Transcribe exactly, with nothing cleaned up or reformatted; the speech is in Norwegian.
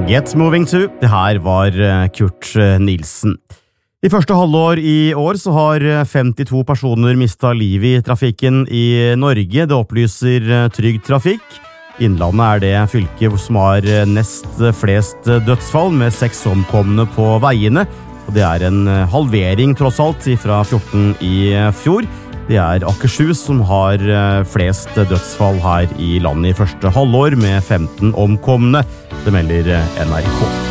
Get Moving To, det her var Kurt Nilsen. I første halvår i år så har femtito personer mistet livet i trafikken i Norge, det opplyser Trygg Trafikk. Innlandet er det fylket som har nest flest dødsfall, med seks omkomne på veiene, og det er en halvering tross alt fra fjorten i fjor. Det er Akershus som har flest dødsfall her i landet i første halvår, med femten omkomne. Det melder N R K.